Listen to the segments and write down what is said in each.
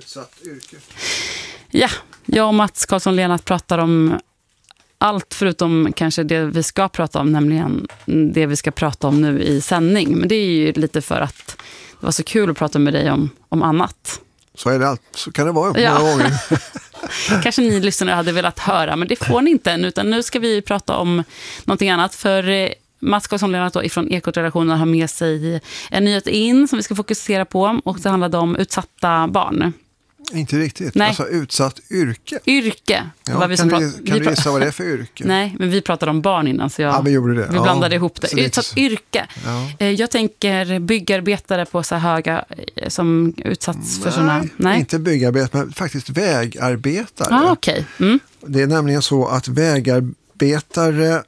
utsatt yrke. Ja, jag och Mats Karlsson-Lennart pratar om allt förutom kanske det vi ska prata om, nämligen det vi ska prata om nu i sändning. Men det är ju lite för att det var så kul att prata med dig om annat. Så är det allt. Så kan det vara många gånger. Kanske ni lyssnare hade velat höra, men det får ni inte än, utan nu ska vi prata om någonting annat. För Mats Karlsson-Lennart ifrån Ekot-redaktionen har med sig en nyhet in som vi ska fokusera på, och det handlade om utsatta barn. Inte riktigt. Nej. Alltså utsatt yrke. Yrke. Ja, kan du gissa vad det är för yrke? Nej, men vi pratade om barn innan, så vi gjorde det. Vi blandade ihop det. Utsatt yrke. Ja. Jag tänker byggarbetare på så höga som utsatts för sådana... Nej, inte byggarbetare, men faktiskt vägarbetare. Okej. Mm. Det är nämligen så att vägarbetare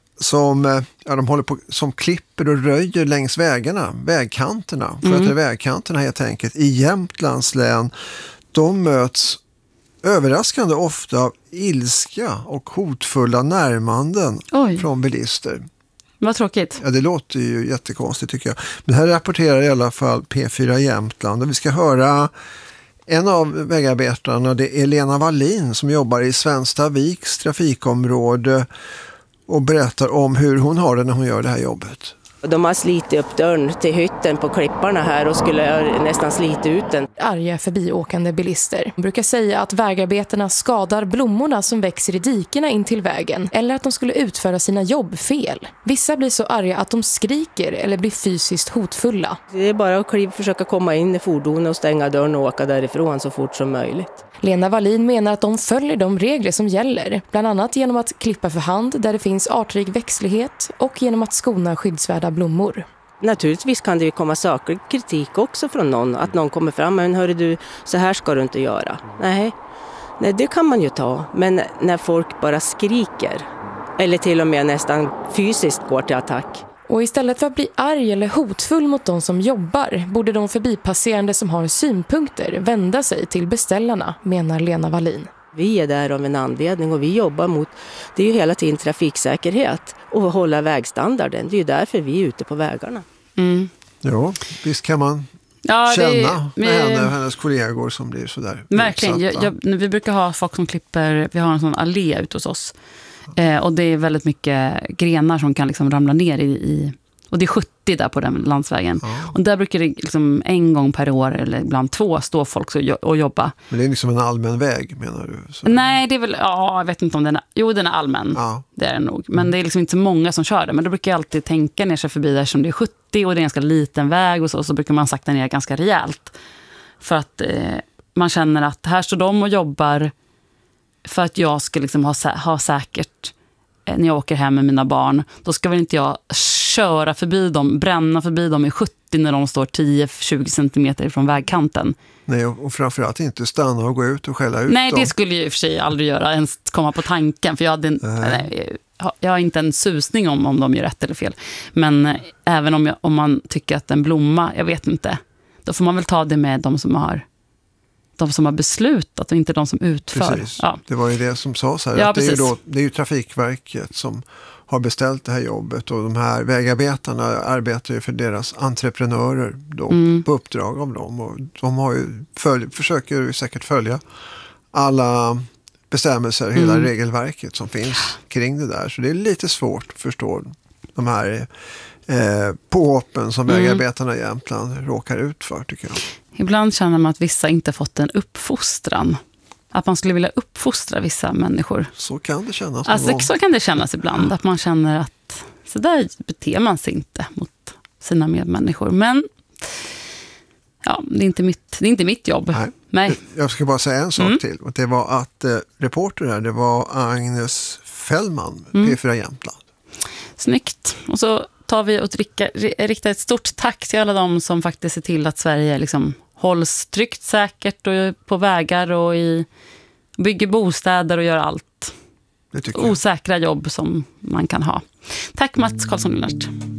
de håller på, som klipper och röjer längs vägarna, vägkanterna. För att det är vägkanterna helt enkelt i Jämtlands län. De möts överraskande ofta av ilska och hotfulla närmanden från bilister. Vad tråkigt. Ja, det låter ju jättekonstigt tycker jag. Men här rapporterar i alla fall P4 Jämtland. Och vi ska höra en av vägarbetarna, det är Lena Wallin som jobbar i Svenstaviks trafikområde och berättar om hur hon har det när hon gör det här jobbet. De har slitit upp dörren till hytten på klipparna här och skulle nästan slita ut den. Arga förbiåkande bilister brukar säga att vägarbetarna skadar blommorna som växer i dikerna in till vägen, eller att de skulle utföra sina jobb fel. Vissa blir så arga att de skriker eller blir fysiskt hotfulla. Det är bara att försöka komma in i fordonet och stänga dörren och åka därifrån så fort som möjligt. Lena Wallin menar att de följer de regler som gäller, bland annat genom att klippa för hand där det finns artrik växtlighet och genom att skona skyddsvärda blommor. Naturligtvis kan det ju komma saklig kritik också från någon, att någon kommer fram, men hörru du, så här ska du inte göra. Nej, det kan man ju ta, men när folk bara skriker eller till och med nästan fysiskt går till attack. Och istället för att bli arg eller hotfull mot de som jobbar borde de förbipasserande som har synpunkter vända sig till beställarna, menar Lena Wallin. Vi är där av en anledning och vi jobbar mot, det är ju hela tiden trafiksäkerhet och hålla vägstandarden. Det är ju därför vi är ute på vägarna. Mm. Ja, visst kan man känna med henne och hennes kollegor som blir sådär. Verkligen. Vi brukar ha folk som klipper, vi har en sån allé ute hos oss. Och det är väldigt mycket grenar som kan liksom ramla ner i och det är 70 där på den landsvägen. Ja. Och där brukar det liksom en gång per år eller ibland 2 stå folk och jobba. Men det är liksom en allmän väg, menar du? Så. Nej, det är väl, jag vet inte om den är, den är allmän. Ja. Det är den nog. Men det är liksom inte så många som kör det. Men då brukar jag alltid tänka ner sig förbi där som det är 70 och det är en ganska liten väg och så brukar man sakta ner ganska rejält. För att man känner att här står de och jobbar för att jag ska liksom ha säkert när jag åker hem med mina barn. Då ska väl inte jag köra förbi dem, bränna förbi dem i 70 när de står 10-20 centimeter från vägkanten. Nej, och framförallt inte stanna och gå ut och skälla ut dem. Nej, det skulle jag i och för sig aldrig göra, ens komma på tanken. För jag har inte en susning om de gör rätt eller fel. Men även om man tycker att en blomma, jag vet inte, då får man väl ta det med de som har beslutat och inte de som utför. Precis. Ja. Det var ju det som sades här. Ja, att det är ju Trafikverket som har beställt det här jobbet och de här vägarbetarna arbetar ju för deras entreprenörer då, på uppdrag av dem. Och de har ju försöker ju säkert följa alla bestämmelser, hela regelverket som finns kring det där. Så det är lite svårt att förstå de här påhoppen som vägarbetarna i Jämtland råkar ut för, tycker jag. Ibland känner man att vissa inte fått en uppfostran. Att man skulle vilja uppfostra vissa människor. Så kan det kännas. Alltså, så kan det kännas ibland. Att man känner att så där beter man sig inte mot sina medmänniskor. Men ja, det är inte mitt jobb. Nej. Jag ska bara säga en sak till. Och det var att reporter här, det var Agnes Fällman, P4 Jämtland. Snyggt. Och så tar vi och riktar ett stort tack till alla de som faktiskt ser till att Sverige liksom hålls tryggt, säkert och på vägar och bygger bostäder och gör allt osäkra jobb som man kan ha. Tack Mats Karlsson-Lennart.